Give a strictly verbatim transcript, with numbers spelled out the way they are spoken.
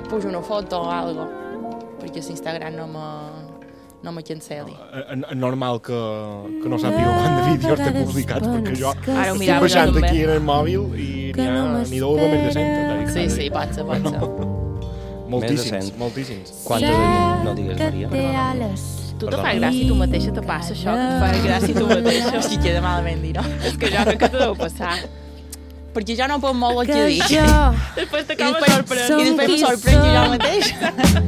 pujo una foto o algo, perquè l'Instagram no me, no me canceli. És normal que, que no sàpiga quant de vídeos t'he publicat, perquè jo Ara ho estic mirava baixant també. aquí en el mòbil i n'hi ha n'hi deu haver més de cent. Sí, sí, pot ser, pot ser. Moltíssims, moltíssims. Quantes en... No digues, Maria. Tu te fa gràcia tu mateixa, te passa això, que te fa gràcia tu mateixa. És que queda malament dir, no? És que jo crec que te deu passar. Perquè jo no puc molt el que dic. Després t'acaba sorprenent. I després me sorprèn jo mateix.